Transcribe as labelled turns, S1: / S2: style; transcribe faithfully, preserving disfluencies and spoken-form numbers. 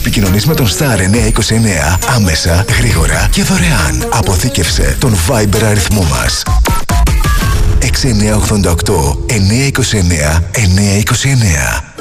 S1: επικοινωνείς με τον Star εννιακόσια είκοσι εννέα άμεσα, γρήγορα και δωρεάν. Αποθήκευσε τον Viber αριθμό μας. έξι εννιά οκτώ οκτώ εννιακόσια είκοσι εννέα εννιακόσια είκοσι εννέα.